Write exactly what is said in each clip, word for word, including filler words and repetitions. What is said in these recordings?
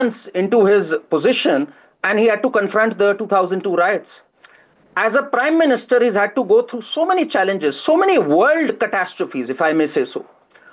into his position and he had to confront the two thousand two riots. As a prime minister, he's had to go through so many challenges, so many world catastrophes, if I may say so.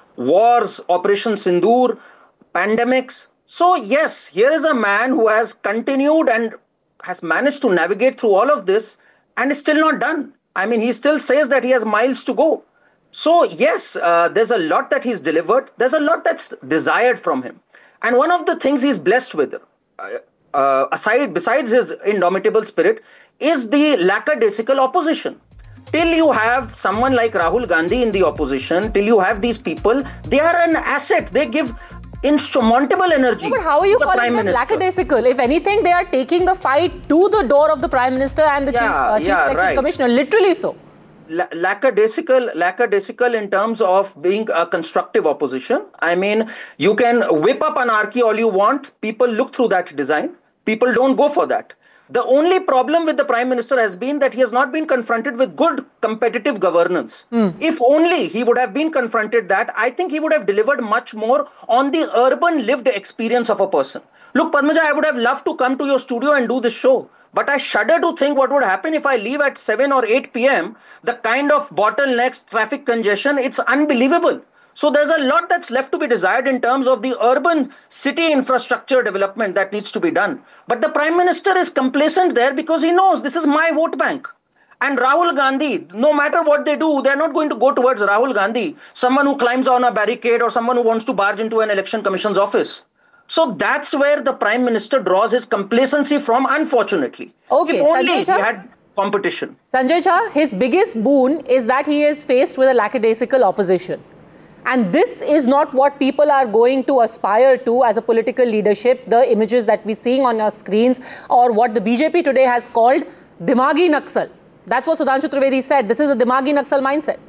Wars, Operation Sindoor, pandemics. So, yes, here is a man who has continued and has managed to navigate through all of this and is still not done. I mean, he still says that he has miles to go. So, yes, uh, there's a lot that he's delivered. There's a lot that's desired from him. And one of the things he's blessed with, uh, uh, aside besides his indomitable spirit, is the lackadaisical opposition. Till you have someone like Rahul Gandhi in the opposition, till you have these people, they are an asset. They give insurmountable energy. No, but how are you calling them lackadaisical? If anything, they are taking the fight to the door of the Prime Minister and the yeah, Chief, uh, Chief yeah, Election right. Commissioner. Literally so. La- lackadaisical, lackadaisical in terms of being a constructive opposition. I mean, you can whip up anarchy all you want. People look through that design. People don't go for that. The only problem with the Prime Minister has been that he has not been confronted with good competitive governance. Mm. If only he would have been confronted that, I think he would have delivered much more on the urban lived experience of a person. Look, Padmaja, I would have loved to come to your studio and do this show. But I shudder to think what would happen if I leave at seven or eight p m. The kind of bottlenecks, traffic congestion, it's unbelievable. So there's a lot that's left to be desired in terms of the urban city infrastructure development that needs to be done. But the Prime Minister is complacent there because he knows this is my vote bank. And Rahul Gandhi, no matter what they do, they're not going to go towards Rahul Gandhi, someone who climbs on a barricade or someone who wants to barge into an election commission's office. So that's where the Prime Minister draws his complacency from, unfortunately. Okay, if only Sanjay he Jha, had competition. Sanjay Jha, his biggest boon is that he is faced with a lackadaisical opposition. And this is not what people are going to aspire to as a political leadership, the images that we're seeing on our screens, or what the B J P today has called Dimagi Naxal. That's what Sudhanshu Trivedi said. This is a Dimagi Naxal mindset.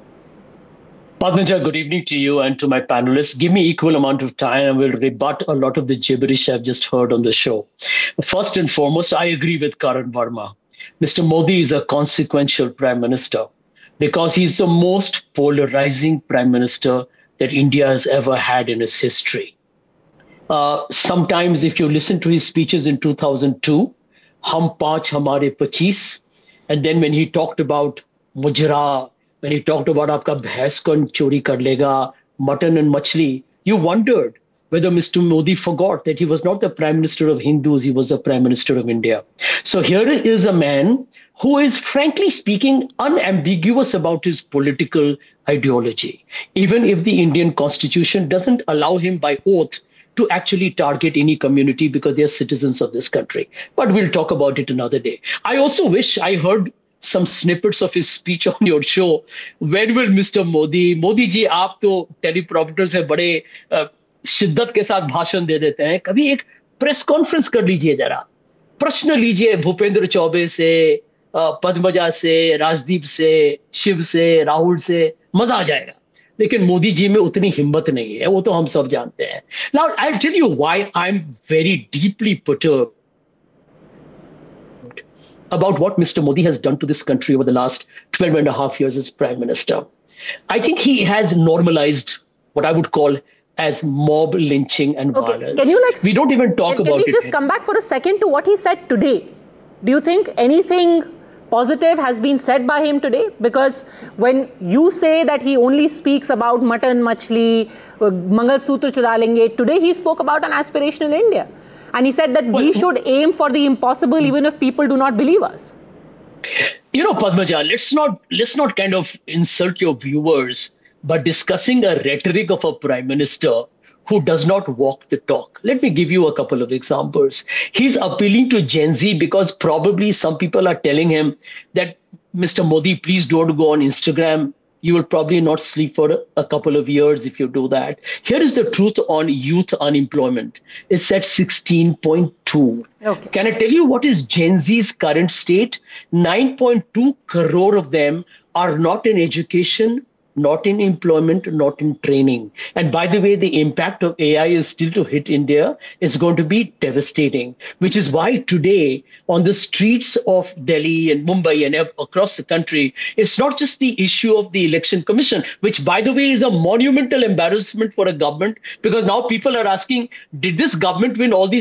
Padmaja, good evening to you and to my panelists. Give me equal amount of time and we'll rebut a lot of the gibberish I've just heard on the show. First and foremost, I agree with Karan Verma. Mister Modi is a consequential Prime Minister because he's the most polarizing Prime Minister that India has ever had in its history. Uh, sometimes if you listen to his speeches in two thousand two, Hum Paanch Hamare Pachis, and then when he talked about Mujra, when he talked about aapka bhais kon chori kar lega, mutton and machli, you wondered whether Mister Modi forgot that he was not the Prime Minister of Hindus, he was the Prime Minister of India. So here is a man who is, frankly speaking, unambiguous about his political ideology, even if the Indian Constitution doesn't allow him by oath to actually target any community because they're citizens of this country. But we'll talk about it another day. I also wish I heard some snippets of his speech on your show. When will Mister Modi, Modi ji, aap to teleprompter se bade uh, shiddat ke saath bhashan de dete hain. Kabhi ek press conference kar lijiye jara. Prashn lijiye Bhupendra Chaube se, uh, Padmaja se, Rajdeep se, Shiv se, Rahul se. Maza aa jayega. लेकिन मोदी जी में उतनी हिम्मत नहीं है वो तो हम सब जानते हैं. Now I'll tell you why I'm very deeply perturbed about what Mister Modi has done to this country over the last twelve and a half years as Prime Minister. I think he has normalized what I would call as mob lynching and okay. violence. Can you like, we don't even talk can, about it. Can we just here. come back for a second to what he said today? Do you think anything positive has been said by him today? Because when you say that he only speaks about mutton, machli, Mangal Sutra chura lenge, today he spoke about an aspirational India. And he said that well, we should aim for the impossible even if people do not believe us. You know, Padmaja, let's not, let's not kind of insult your viewers by discussing a rhetoric of a Prime Minister who does not walk the talk. Let me give you a couple of examples. He's appealing to Gen Z because probably some people are telling him that, Mister Modi, please don't go on Instagram. You will probably not sleep for a couple of years if you do that. Here is the truth on youth unemployment. It's at sixteen point two. Okay. Can I tell you what is Gen Z's current state? nine point two crore of them are not in education not in employment, not in training. And by the way, the impact of A I is still to hit India is going to be devastating, which is why today on the streets of Delhi and Mumbai and across the country, it's not just the issue of the election commission, which by the way is a monumental embarrassment for a government, because now people are asking, did this government win all these